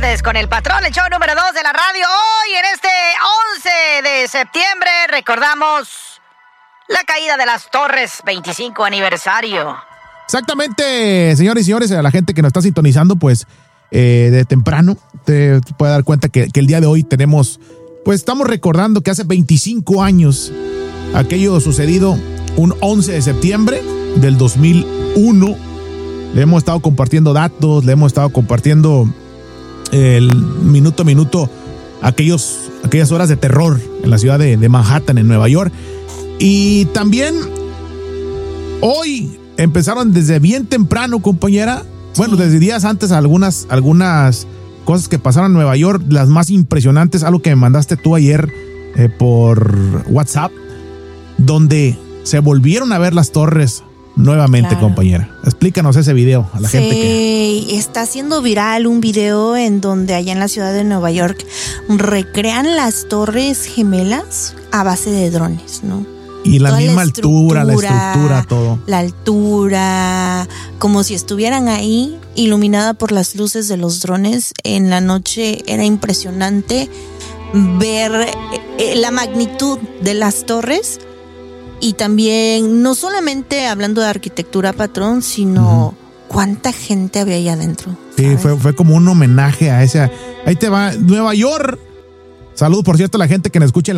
tardes con el patrón, el show número 2 de la radio. Hoy, en este 11 de septiembre, recordamos la caída de las Torres, 25 aniversario. Exactamente, señores y señores, a la gente que nos está sintonizando, pues, de temprano, te puede dar cuenta que el día de hoy estamos recordando que hace 25 años, aquello sucedido un 11 de septiembre del 2001. Le hemos estado compartiendo datos, le hemos estado compartiendo el minuto a minuto aquellas horas de terror en la ciudad de Manhattan, en Nueva York. Y también hoy empezaron desde bien temprano, compañera. Bueno, desde días antes algunas cosas que pasaron en Nueva York, las más impresionantes, algo que me mandaste tú ayer por WhatsApp, donde se volvieron a ver las torres nuevamente, claro. Compañera, explícanos ese video a la gente que... Está haciendo viral un video en donde allá en la ciudad de Nueva York recrean las torres gemelas a base de drones, ¿no? Y la misma altura, la estructura, todo. La altura, como si estuvieran ahí, iluminada por las luces de los drones. En la noche era impresionante ver la magnitud de las torres. Y también, no solamente hablando de arquitectura, patrón, sino cuánta gente había ahí adentro. ¿Sabes? Sí, fue como un homenaje a esa. Ahí te va, Nueva York. Saludos, por cierto, a la gente que nos escucha en